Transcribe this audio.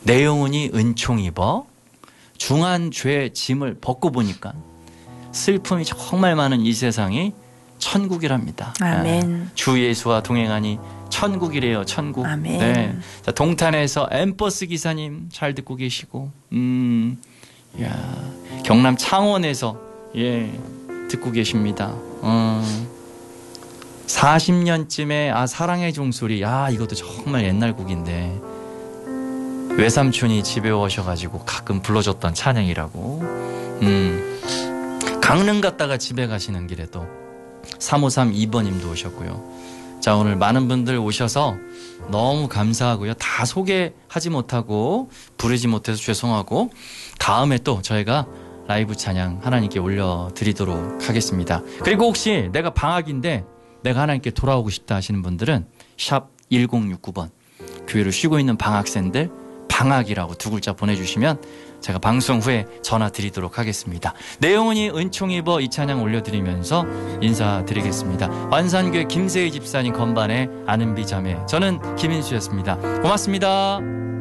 내 영혼이 은총 입어 중한 죄의 짐을 벗고 보니까 슬픔이 정말 많은 이 세상이 천국이랍니다. 아멘. 주 예수와 동행하니 천국이래요. 천국. 아멘. 네. 자, 동탄에서 엠버스 기사님 잘 듣고 계시고, 야, 경남 창원에서 듣고 계십니다. 40년쯤에 사랑의 종소리. 이것도 정말 옛날 곡인데 외삼촌이 집에 오셔가지고 가끔 불러줬던 찬양이라고. 강릉 갔다가 집에 가시는 길에도 3532번님도 오셨고요. 자, 오늘 많은 분들 오셔서 너무 감사하고요. 다 소개하지 못하고 부르지 못해서 죄송하고 다음에 또 저희가 라이브 찬양 하나님께 올려드리도록 하겠습니다. 그리고 혹시 내가 방학인데 내가 하나님께 돌아오고 싶다 하시는 분들은 샵 1069번 교회를 쉬고 있는 방학생들 방학이라고 2글자 보내주시면 제가 방송 후에 전화 드리도록 하겠습니다. 내 영혼이 은총 입어 이 찬양 올려드리면서 인사드리겠습니다. 완산교회 김세희 집사님 건반의 아는 비자매, 저는 김인수였습니다. 고맙습니다.